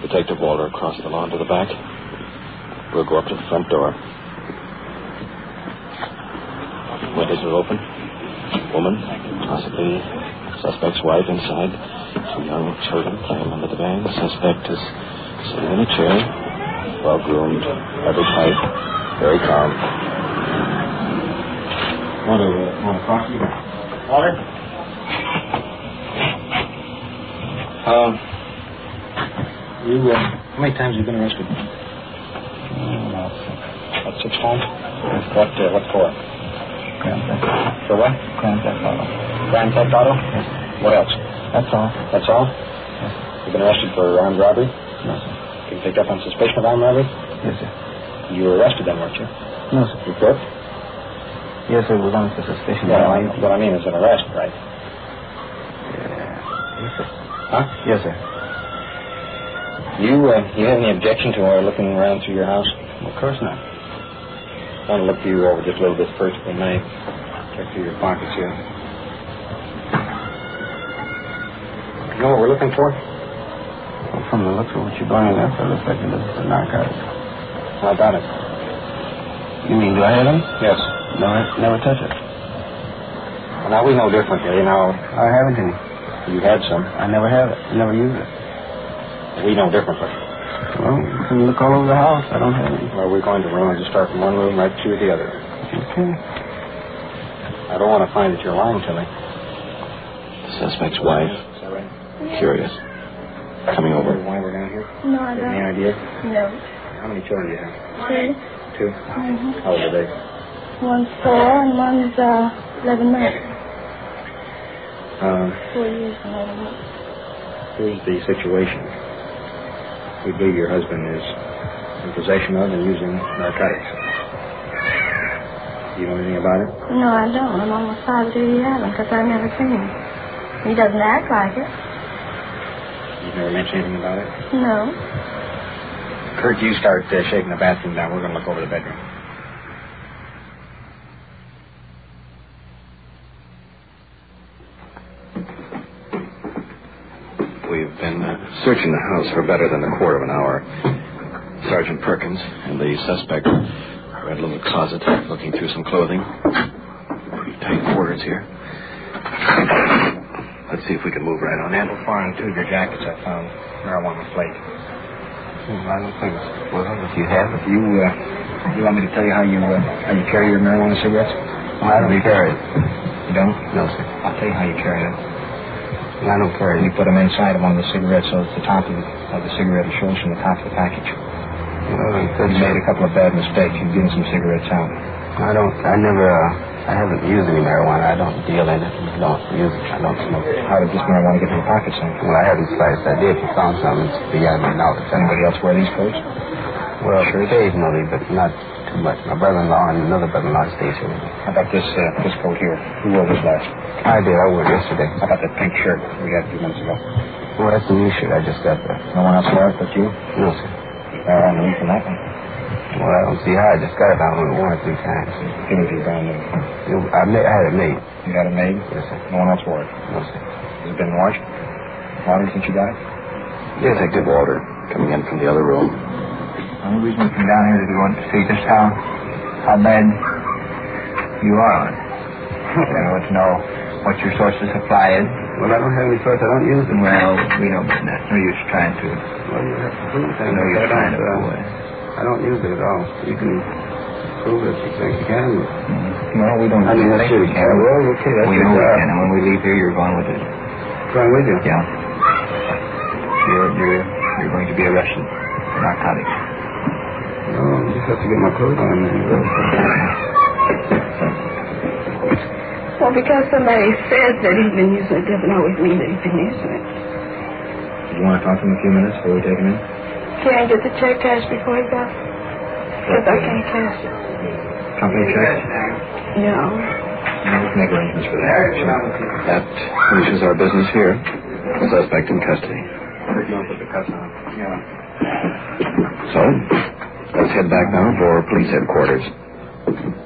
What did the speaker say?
Detective Walter across the lawn to the back. We'll go up to the front door. Windows are open. Woman, possibly suspect's wife inside. 2 young children playing under the van. Suspect is sitting in a chair. Well-groomed. Every type. Very calm. Want a coffee? Water? How many times have you been arrested? About 6 times? What for? Grand Theft. For what? Grand Theft Auto. Grand Theft Auto? Yes. What else? That's all. That's all? Yes. You've been arrested for armed robbery? No, sir. You picked up on suspicion of armed robbery? Yes, sir. You were arrested then, weren't you? No, sir. You crooked? Yes, sir. It was on for suspicion. What I mean is an arrest, right? Yes, sir. Huh? Yes, sir. You have any objection to our looking around through your house? Well, of course not. I want to look you over just a little bit first, if I may. Check through your pockets here. You know what we're looking for? Well, from the looks of what you're going in there, it looks like it is for narcotics. How about it? You mean, do I have them? Yes. No, I never touch it. Well, now we know differently. Now, I haven't any. you had some. I never have it. I never use it. We know differently. Well, you can look all over the house. I don't have any. Well, we're going to just start from one room right to the other. Okay. I don't want to find that you're lying to me. The suspect's wife. Is that right? Curious. Coming over. Why we're down here? No, I Any don't. idea? No. How many children do you have? 2. 2? Mm-hmm. How old are they? One's 4 and one's 11 months. 4 years and 11 months. Here's the situation. We believe your husband is in possession of and using narcotics. Do you know anything about it? No, I don't. I'm almost positive he hasn't because I've never seen him. He doesn't act like it. You've never mentioned anything about it? No. Kurt, you start shaking the bathroom down. We're going to look over the bedroom. We've been searching the house for better than a quarter of an hour. Sergeant Perkins and the suspect are at a little closet looking through some clothing. Pretty tight quarters here. Let's see if we can move right on in. So far in 2 of your jackets, I found marijuana flake. I don't think so. Well, if you have it. You want me to tell you how you carry your marijuana cigarettes? Well, I don't carry it. You don't? No, sir. I'll tell you how you carry them. I don't carry You it. put them inside of one of the cigarettes so that the top of the cigarette shows from the top of the package. Well, You made a couple of bad mistakes. You've given some cigarettes out. I haven't used any marijuana. I don't deal in it. I don't use it. I don't smoke it. How did this marijuana get in your pockets then? Well, I haven't sliced. I did. If you found something, it's beyond my knowledge. Anybody else wear these coats? Well, occasionally, but not too much. My brother-in-law and another brother-in-law stays here with me. How about this coat here? Who wore this last? I did. I wore it yesterday. How about that pink shirt we had a few minutes ago? Well, that's the new shirt I just got there. No one else wore it but you? No, sir. Underneath in that one. Well, I don't see how. I just got it. I only worn it 3 times. Give it to you brand new. I had it made. You had it made? Yes, sir. No one else wore it? No, sir. Has it been washed? Water since you got it? Detective Walter coming in from the other room. The only reason we come down here is to go to see just how bad you are on it. I want to know what your source of supply is. Well, I don't have any source. I don't use them. Well, we know, but that's no use trying to. Well, you have to prove it. I know you're trying to prove it. I don't use it at all. You can prove it if you think you can. No, we don't. I mean, that's it. Well, okay, that's we know we can, and when we leave here, you're going with it. Going with you? Yeah. You're going to be arrested for narcotics. No, I just have to get my clothes on and go. Well, because somebody says that he's been using it doesn't always mean that he's been using it. Do you want to talk to him a few minutes before we take him in? Can I get the check cashed before he goes? Because I can't cash it. Company check? No. Let's make arrangements for that. That finishes our business here. The suspect in custody. You want to put the cuffs on? Yeah. So, let's head back now for police headquarters.